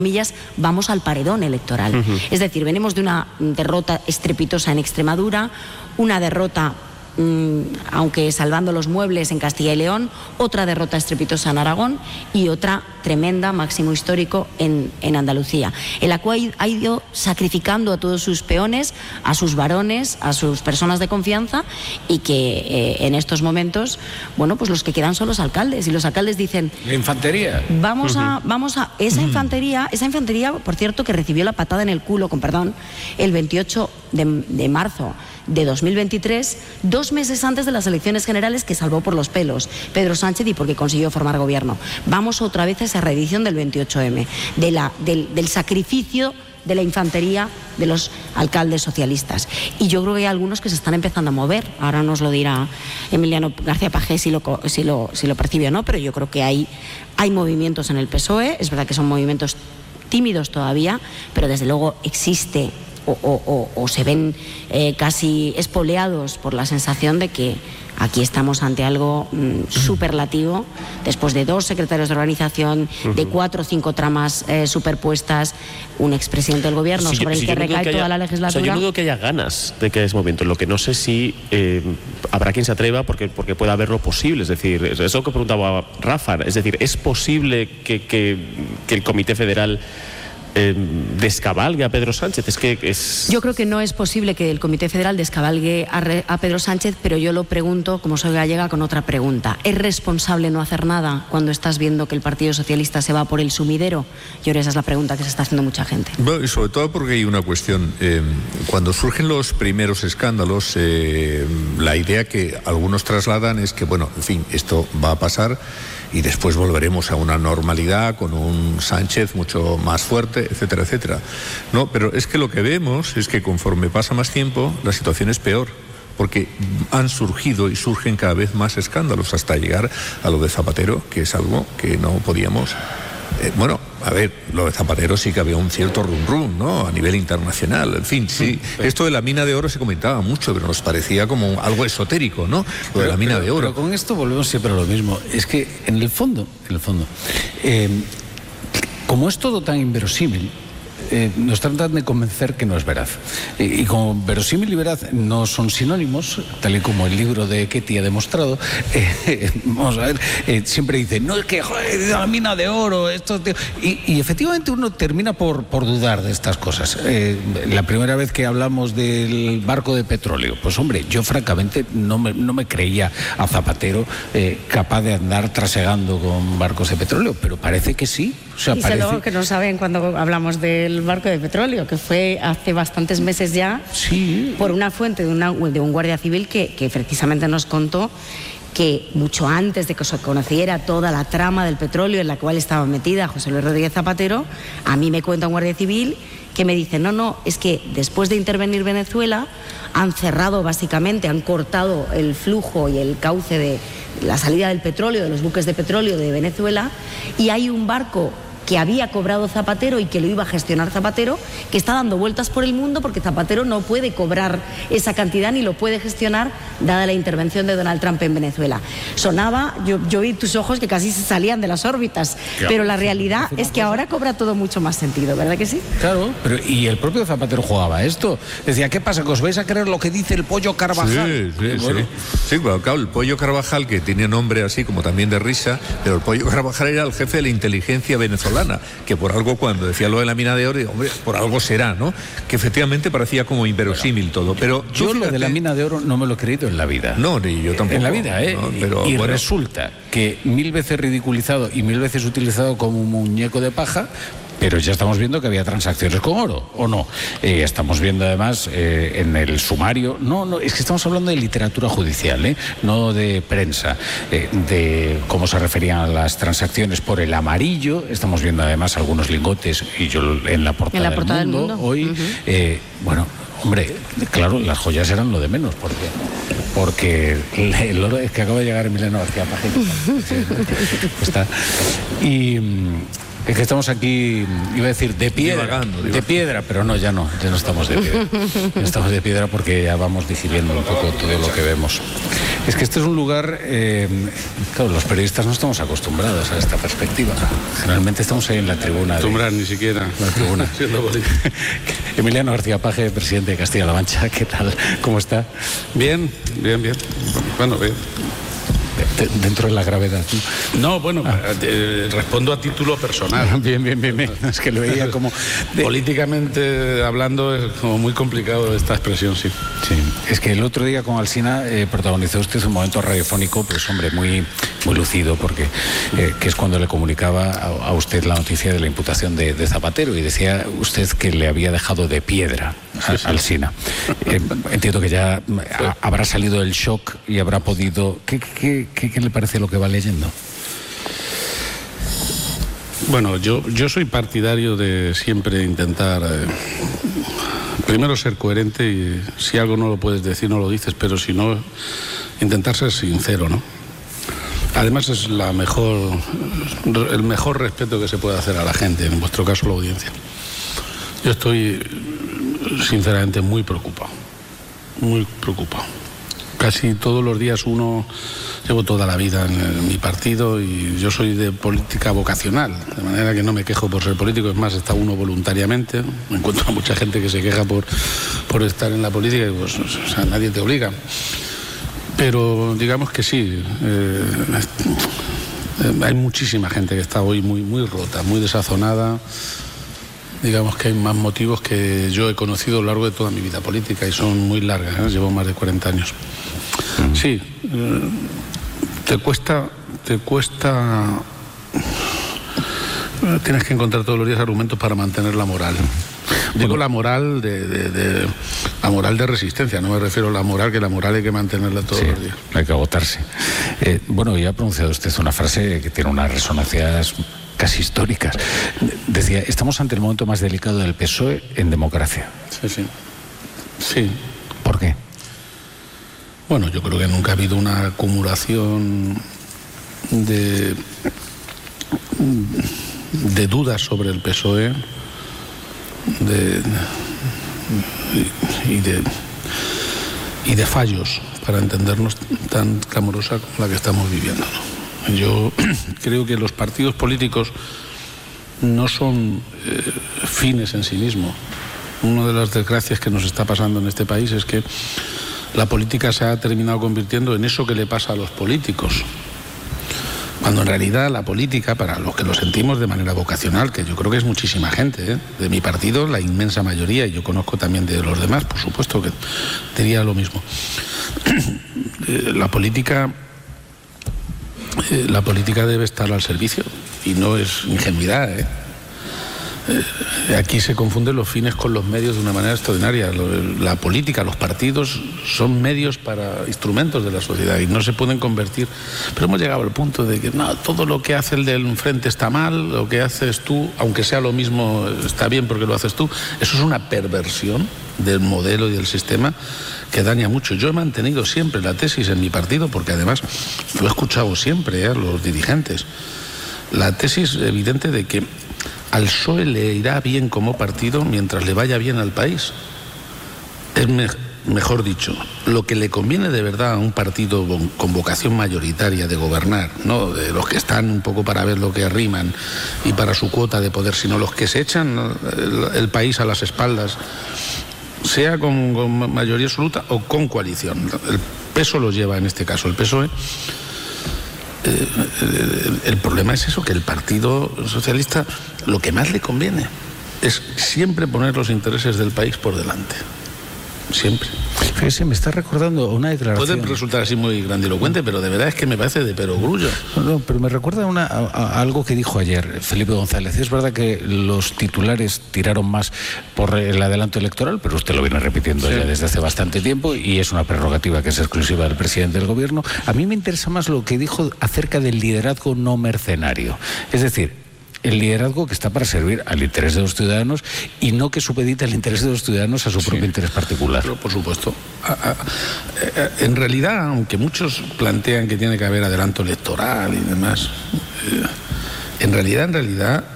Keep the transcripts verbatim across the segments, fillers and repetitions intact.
comillas, vamos al paredón electoral. Uh-huh. Es decir, venimos de una derrota estrepitosa en Extremadura, una derrota, mmm, aunque salvando los muebles, en Castilla y León, otra derrota estrepitosa en Aragón y otra tremenda, máximo histórico, en, en Andalucía, en la cual ha ido sacrificando a todos sus peones, a sus varones, a sus personas de confianza, y que eh, en estos momentos, bueno, pues los que quedan son los alcaldes, y los alcaldes dicen... La infantería. Vamos a, vamos a, esa infantería, esa infantería, por cierto, que recibió la patada en el culo, con perdón, el veintiocho de marzo de dos mil veintitrés, dos meses antes de las elecciones generales, que salvó por los pelos Pedro Sánchez y porque consiguió formar gobierno. Vamos otra vez a esa reedición del veintiocho eme, de la, del, del sacrificio de la infantería de los alcaldes socialistas. Y yo creo que hay algunos que se están empezando a mover. Ahora nos lo dirá Emiliano García Paje si lo, si lo, si lo percibe o no, pero yo creo que hay, hay movimientos en el P S O E. Es verdad que son movimientos tímidos todavía, pero desde luego existe o, o, o, o se ven eh, casi espoleados por la sensación de que aquí estamos ante algo mmm, superlativo, después de dos secretarios de organización, uh-huh. de cuatro o cinco tramas eh, superpuestas, un expresidente del gobierno sí, sobre sí, el que recae que toda haya, la legislatura. O sea, yo no digo que haya ganas de que haya ese momento, lo que no sé si eh, habrá quien se atreva porque, porque pueda haberlo posible, es decir, es eso que preguntaba Rafa, es decir, ¿es posible que, que, que el Comité Federal Eh, descabalgue a Pedro Sánchez? Es que es... Yo creo que no es posible que el Comité Federal descabalgue a, re, a Pedro Sánchez, pero yo lo pregunto, como soy gallega, con otra pregunta. ¿Es responsable no hacer nada cuando estás viendo que el Partido Socialista se va por el sumidero? Yo creo que esa es la pregunta que se está haciendo mucha gente. Bueno, y sobre todo porque hay una cuestión. Eh, cuando surgen los primeros escándalos, eh, la idea que algunos trasladan es que, bueno, en fin, esto va a pasar y después volveremos a una normalidad con un Sánchez mucho más fuerte, etcétera, etcétera. No, pero es que lo que vemos es que conforme pasa más tiempo, la situación es peor, porque han surgido y surgen cada vez más escándalos hasta llegar a lo de Zapatero, que es algo que no podíamos... Eh, bueno, a ver, lo de Zapatero sí que había un cierto rum rum, ¿no? A nivel internacional, en fin, sí. sí. Esto de la mina de oro se comentaba mucho, pero nos parecía como algo esotérico, ¿no? Lo pero, de la mina pero, de oro. Pero con esto volvemos siempre a lo mismo. Es que en el fondo, en el fondo, eh, como es todo tan inverosímil, Eh, nos tratan de convencer que no es veraz. Y, y como verosímil y veraz no son sinónimos, tal y como el libro de Ketty ha demostrado, eh, vamos a ver, eh, siempre dice, no, es que joder, la mina de oro, esto... Y, y efectivamente uno termina por, por dudar de estas cosas. Eh, la primera vez que hablamos del barco de petróleo, pues hombre, yo francamente no me, no me creía a Zapatero eh, capaz de andar trasegando con barcos de petróleo, pero parece que sí. O sea, y parece... luego que no saben cuando hablamos del barco de petróleo, que fue hace bastantes meses ya, sí. por una fuente de, una, de un guardia civil que, que precisamente nos contó que mucho antes de que se conociera toda la trama del petróleo en la cual estaba metida José Luis Rodríguez Zapatero, a mí me cuenta un guardia civil que me dice, no, no, es que después de intervenir Venezuela han cerrado básicamente, han cortado el flujo y el cauce de la salida del petróleo, de los buques de petróleo de Venezuela, y hay un barco que había cobrado Zapatero y que lo iba a gestionar Zapatero, que está dando vueltas por el mundo porque Zapatero no puede cobrar esa cantidad ni lo puede gestionar dada la intervención de Donald Trump en Venezuela. Sonaba, yo, yo vi tus ojos que casi se salían de las órbitas, claro. Pero la realidad es que ahora cobra todo mucho más sentido, ¿verdad que sí? Claro, pero y el propio Zapatero jugaba a esto. Decía, ¿qué pasa? ¿Que os vais a creer lo que dice el Pollo Carvajal? Sí, sí, bueno. sí. Sí, bueno, claro, el Pollo Carvajal, que tiene nombre así como también de risa, pero el Pollo Carvajal era el jefe de la inteligencia venezolana, que por algo, cuando decía lo de la mina de oro, digo, hombre, por algo será, ¿no? Que efectivamente parecía como inverosímil todo, pero yo, yo fíjate, lo de la mina de oro no me lo he creído en la vida. No, ni yo tampoco. En la vida, ¿eh? No, pero, y bueno. Resulta que mil veces ridiculizado y mil veces utilizado como un muñeco de paja, pero ya estamos viendo que había transacciones con oro, ¿o no? Eh, estamos viendo además eh, en el sumario, no, no, es que estamos hablando de literatura judicial, ¿eh? No de prensa, eh, de cómo se referían a las transacciones por el amarillo. Estamos viendo además algunos lingotes, y yo en la portada, en la portada del, mundo, del mundo, hoy, uh-huh. eh, bueno... Hombre, claro, las joyas eran lo de menos, porque porque el, el oro, es que acaba de llegar Emiliano García Paje. Está. Y, Es que estamos aquí, iba a decir, de piedra, divagando, divagando. de piedra, pero no, ya no, ya no estamos de piedra. Ya estamos de piedra porque ya vamos digiriendo un poco todo lo que vemos. Es que este es un lugar, eh, claro, los periodistas no estamos acostumbrados a esta perspectiva. Generalmente estamos ahí en la tribuna. Acostumbrar ni siquiera. La tribuna. Emiliano García Paje, presidente de Castilla-La Mancha, ¿qué tal? ¿Cómo está? Bien, bien, bien. Bueno, bien. Dentro de la gravedad. No, bueno, ah. eh, respondo a título personal. Bien, bien, bien, bien. Es que lo veía como... De... Políticamente hablando es como muy complicado esta expresión, sí. Sí, es que el otro día con Alsina eh, protagonizó usted un momento radiofónico, pues hombre, muy, muy lucido, porque eh, que es cuando le comunicaba a, a usted la noticia de la imputación de, de Zapatero y decía usted que le había dejado de piedra a, sí, sí. Alsina. Eh, entiendo que ya a, habrá salido el shock y habrá podido... ¿Qué, qué, qué, qué le parece lo que va leyendo? Bueno, yo, yo soy partidario de siempre intentar... Eh, primero ser coherente y si algo no lo puedes decir, no lo dices, pero si no, intentar ser sincero, ¿no? Además es la mejor, el mejor respeto que se puede hacer a la gente, en vuestro caso la audiencia. Yo estoy sinceramente muy preocupado, muy preocupado. Casi todos los días uno, llevo toda la vida en, en mi partido y yo soy de política vocacional, de manera que no me quejo por ser político, es más, está uno voluntariamente. Me encuentro a mucha gente que se queja por, por estar en la política y pues, o sea, nadie te obliga. Pero digamos que sí, eh, hay muchísima gente que está hoy muy, muy rota, muy desazonada. Digamos que hay más motivos que yo he conocido a lo largo de toda mi vida política y son muy largas, ¿eh? Llevo más de cuarenta años. Sí, eh, te cuesta, te cuesta, tienes que encontrar todos los días argumentos para mantener la moral. Digo bueno, la moral de, de, de la moral de resistencia, no me refiero a la moral, que la moral hay que mantenerla todos sí, los días. Hay que agotarse. Eh, bueno, ya ha pronunciado usted una frase que tiene unas resonancias casi históricas. Decía, estamos ante el momento más delicado del P S O E en democracia. Sí, sí. Sí. ¿Por qué? Bueno, yo creo que nunca ha habido una acumulación de, de dudas sobre el P S O E de, y, de, y de fallos, para entendernos, tan clamorosa como la que estamos viviendo, ¿no? Yo creo que los partidos políticos no son eh, fines en sí mismos. Una de las desgracias que nos está pasando en este país es que la política se ha terminado convirtiendo en eso que le pasa a los políticos, cuando en realidad la política, para los que lo sentimos de manera vocacional, que yo creo que es muchísima gente, ¿eh? De mi partido la inmensa mayoría, y yo conozco también de los demás, por supuesto que diría lo mismo. La política eh, la política debe estar al servicio y no es ingenuidad, ¿eh? Eh, aquí se confunden los fines con los medios de una manera extraordinaria. La política, los partidos son medios para instrumentos de la sociedad y no se pueden convertir. Pero hemos llegado al punto de que no, todo lo que hace el del enfrente está mal, lo que haces tú, aunque sea lo mismo, está bien porque lo haces tú. Eso es una perversión del modelo y del sistema que daña mucho. Yo he mantenido siempre la tesis en mi partido, porque además lo he escuchado siempre, ¿eh?, a los dirigentes. La tesis evidente de que al P S O E le irá bien como partido mientras le vaya bien al país. Es me mejor dicho, lo que le conviene de verdad a un partido con vocación mayoritaria de gobernar, no de los que están un poco para ver lo que arriman y para su cuota de poder, sino los que se echan el, el país a las espaldas, sea con, con mayoría absoluta o con coalición. El peso lo lleva en este caso el P S O E. Eh, el, el problema es eso, que el Partido Socialista lo que más le conviene es siempre poner los intereses del país por delante. Siempre. Fíjese, me está recordando una declaración. Puede resultar así muy grandilocuente, pero de verdad es que me parece de perogrullo. No, no, pero me recuerda una, a, a algo que dijo ayer Felipe González. Es verdad que los titulares tiraron más por el adelanto electoral, pero usted lo viene repitiendo sí. ya desde hace bastante tiempo y es una prerrogativa que es exclusiva del presidente del gobierno. A mí me interesa más lo que dijo acerca del liderazgo no mercenario. Es decir, el liderazgo que está para servir al interés de los ciudadanos y no que supedite el interés de los ciudadanos a su propio sí, interés particular. Pero, por supuesto. A, a, a, en realidad, aunque muchos plantean que tiene que haber adelanto electoral y demás, eh, en realidad, en realidad,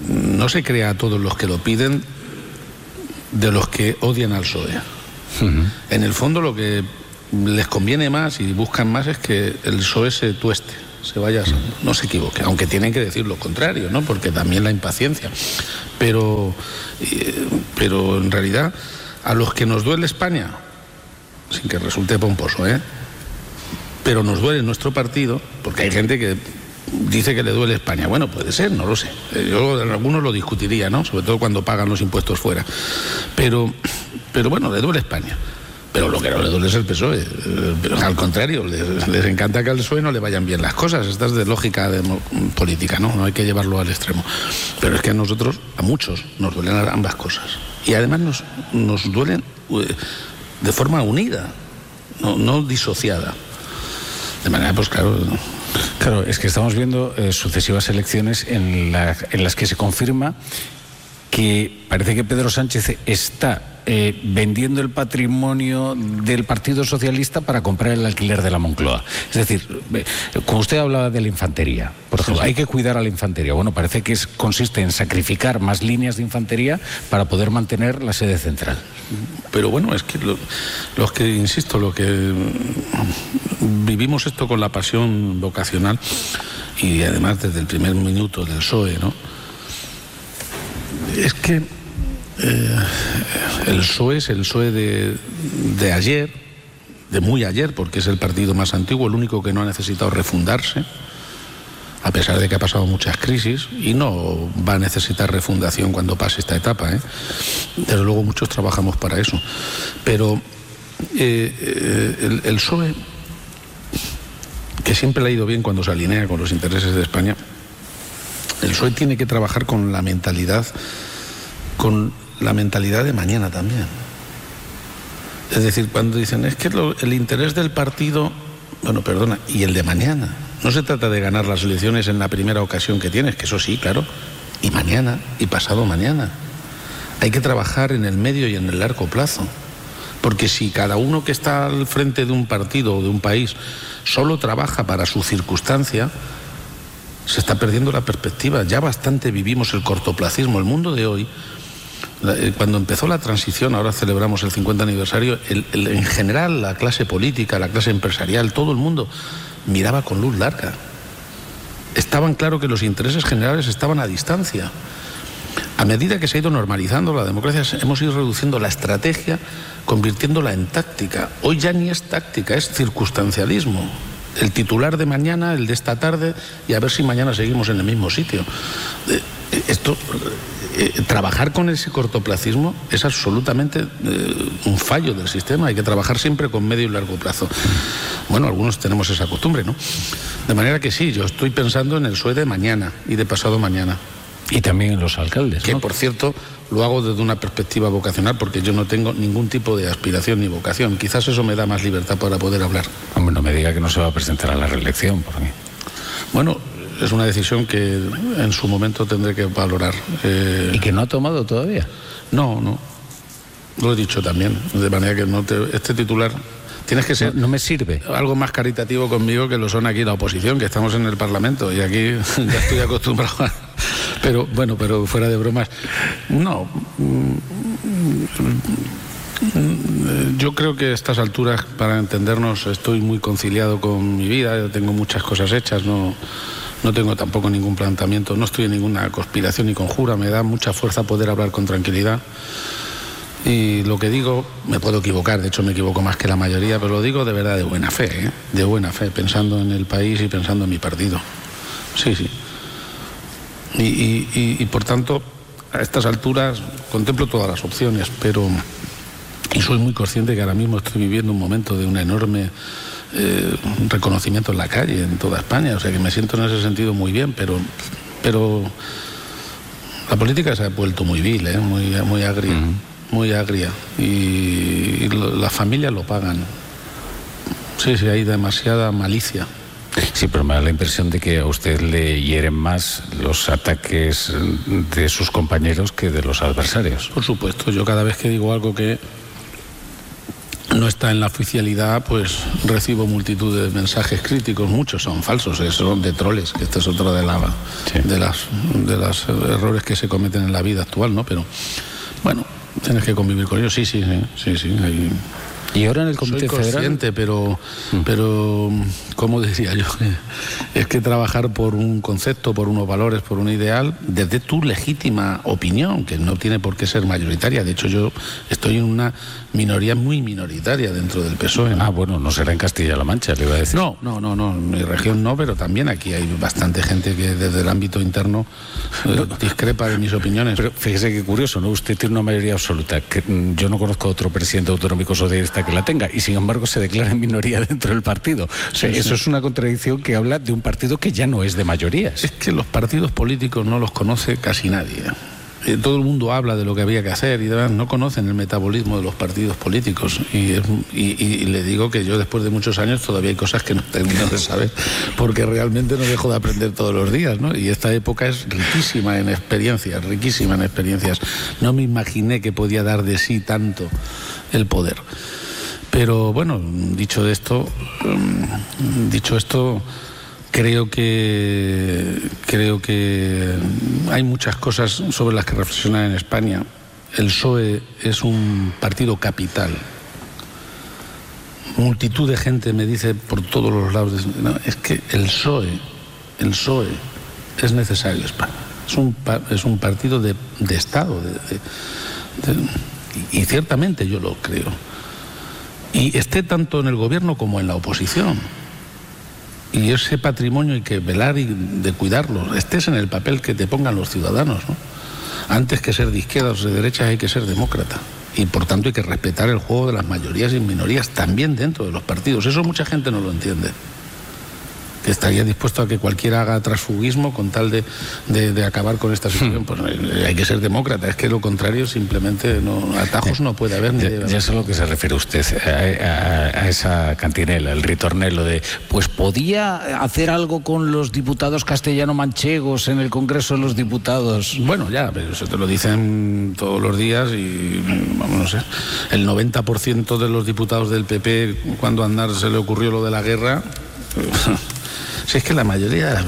no se crea a todos los que lo piden de los que odian al P S O E. Uh-huh. En el fondo lo que les conviene más y buscan más es que el P S O E se tueste, se vaya, no se equivoque, aunque tienen que decir lo contrario, ¿no? Porque también la impaciencia. Pero, eh, pero en realidad, a los que nos duele España, sin que resulte pomposo, ¿eh? Pero nos duele nuestro partido, porque hay gente que dice que le duele España. Bueno, puede ser, no lo sé. Yo en algunos lo discutiría, ¿no? Sobre todo cuando pagan los impuestos fuera. Pero, pero bueno, le duele España. Pero lo que no le duele es el P S O E. Pero al contrario, les, les encanta que al P S O E no le vayan bien las cosas. Esta es de lógica de, política, ¿no? No hay que llevarlo al extremo. Pero es que a nosotros, a muchos, nos duelen ambas cosas. Y además nos, nos duelen de forma unida, no, no disociada. De manera, pues claro... Claro, es que estamos viendo eh, sucesivas elecciones en, la, en las que se confirma que parece que Pedro Sánchez está eh, vendiendo el patrimonio del Partido Socialista para comprar el alquiler de la Moncloa. Es decir, eh, como usted hablaba de la infantería, por ejemplo, sí, sí. hay que cuidar a la infantería. Bueno, parece que es, consiste en sacrificar más líneas de infantería para poder mantener la sede central. Pero bueno, es que lo, los que, insisto, lo que vivimos esto con la pasión vocacional y además desde el primer minuto del P S O E, ¿no? Es que eh, el P S O E es el P S O E de, de ayer, de muy ayer, porque es el partido más antiguo, el único que no ha necesitado refundarse, a pesar de que ha pasado muchas crisis, y no va a necesitar refundación cuando pase esta etapa, ¿eh? Desde luego muchos trabajamos para eso. Pero eh, eh, el, el P S O E, que siempre le ha ido bien cuando se alinea con los intereses de España, el P S O E tiene que trabajar con la mentalidad, con la mentalidad de mañana también. Es decir, cuando dicen, es que lo, el interés del partido, bueno, perdona, y el de mañana. No se trata de ganar las elecciones en la primera ocasión que tienes, que eso sí, claro, y mañana, y pasado mañana. Hay que trabajar en el medio y en el largo plazo. Porque si cada uno que está al frente de un partido o de un país solo trabaja para su circunstancia, se está perdiendo la perspectiva. Ya bastante vivimos el cortoplacismo. El mundo de hoy, cuando empezó la transición, ahora celebramos el cincuenta aniversario, el, el, en general la clase política, la clase empresarial, todo el mundo miraba con luz larga. Estaban claro que los intereses generales estaban a distancia. A medida que se ha ido normalizando la democracia, hemos ido reduciendo la estrategia, convirtiéndola en táctica. Hoy ya ni es táctica, es circunstancialismo. El titular de mañana, el de esta tarde, y a ver si mañana seguimos en el mismo sitio. Esto, eh, trabajar con ese cortoplacismo es absolutamente eh, un fallo del sistema. Hay que trabajar siempre con medio y largo plazo. Bueno, algunos tenemos esa costumbre, ¿no? De manera que sí, yo estoy pensando en el P S O E de mañana y de pasado mañana. Y también en los alcaldes, que, ¿no? Por cierto, lo hago desde una perspectiva vocacional, porque yo no tengo ningún tipo de aspiración ni vocación. Quizás eso me da más libertad para poder hablar. Hombre, no me diga que no se va a presentar a la reelección por mí. Bueno, es una decisión que en su momento tendré que valorar. Eh... ¿Y que no ha tomado todavía? No, no. Lo he dicho también. De manera que no te... este titular... Tienes que ser no, no me sirve algo más caritativo conmigo que lo son aquí la oposición, que estamos en el Parlamento y aquí ya estoy acostumbrado a... Pero bueno, pero fuera de bromas, no. Yo creo que a estas alturas, para entendernos, estoy muy conciliado con mi vida. Yo tengo muchas cosas hechas, no, no tengo tampoco ningún planteamiento, no estoy en ninguna conspiración ni conjura. Me da mucha fuerza poder hablar con tranquilidad. Y lo que digo, me puedo equivocar, de hecho me equivoco más que la mayoría, pero lo digo de verdad de buena fe, ¿eh? De buena fe, pensando en el país y pensando en mi partido. Sí, sí. Y, y, y, y por tanto, a estas alturas contemplo todas las opciones, pero y soy muy consciente que ahora mismo estoy viviendo un momento de un enorme eh, reconocimiento en la calle, en toda España, o sea que me siento en ese sentido muy bien, pero, pero la política se ha vuelto muy vil, ¿eh? muy, muy agria. Uh-huh. Muy agria, y, y lo, las familias lo pagan. Sí, sí, hay demasiada malicia. Sí, pero me da la impresión de que a usted le hieren más los ataques de sus compañeros que de los adversarios. Por supuesto, yo cada vez que digo algo que no está en la oficialidad, pues recibo multitud de mensajes críticos, muchos son falsos, son de troles, que este es otro de, la, sí. de las de los errores que se cometen en la vida actual, ¿no? Pero bueno, tienes que convivir con ellos, sí, sí, sí, sí, sí. Hay... Y ahora en el Comité Soy consciente, Federal... pero, mm. pero, ¿cómo decía yo? Es que trabajar por un concepto, por unos valores, por un ideal, desde tu legítima opinión, que no tiene por qué ser mayoritaria. De hecho, yo estoy en una minoría muy minoritaria dentro del P S O E, ¿no? Ah, bueno, no será en Castilla-La Mancha, le iba a decir. No, no, no, no, en mi región no, pero también aquí hay bastante gente que desde el ámbito interno eh, discrepa de mis opiniones. Pero fíjese qué curioso, ¿no? Usted tiene una mayoría absoluta, que yo no conozco a otro presidente autonómico socialista que la tenga, y sin embargo se declara en minoría dentro del partido. O sea, sí, eso sí. Es una contradicción que habla de un partido que ya no es de mayorías. Es que los partidos políticos no los conoce casi nadie. Eh, todo el mundo habla de lo que había que hacer y demás, no conocen el metabolismo de los partidos políticos. Y, es, y, y le digo que yo después de muchos años todavía hay cosas que no termino de saber, porque realmente no dejo de aprender todos los días, ¿no? Y esta época es riquísima en experiencias, riquísima en experiencias. No me imaginé que podía dar de sí tanto el poder. Pero bueno, dicho de esto, dicho esto, creo que creo que hay muchas cosas sobre las que reflexionar en España. El P S O E es un partido capital. Multitud de gente me dice por todos los lados, no, es que el P S O E, el P S O E es necesario en España. Es un es un partido de, de Estado, de, de, de, y ciertamente yo lo creo. Y esté tanto en el gobierno como en la oposición. Y ese patrimonio hay que velar y de cuidarlo. Estés en el papel que te pongan los ciudadanos, ¿no? Antes que ser de izquierdas o de derechas hay que ser demócrata. Y por tanto hay que respetar el juego de las mayorías y minorías también dentro de los partidos. Eso mucha gente no lo entiende. Que estaría dispuesto a que cualquiera haga transfugismo con tal de, de, de acabar con esta situación. Pues hay que ser demócrata, es que lo contrario simplemente no, atajos no puede haber. Ni ya, debe haber. Ya es a lo que se refiere usted, a, a, a esa cantinela, el ritornelo de, pues podía hacer algo con los diputados castellano-manchegos en el Congreso de los Diputados. Bueno, ya, pero eso te lo dicen todos los días y, vamos, no sé, el noventa por ciento de los diputados del P P, cuando a Aznar se le ocurrió lo de la guerra... Si es que la mayoría de las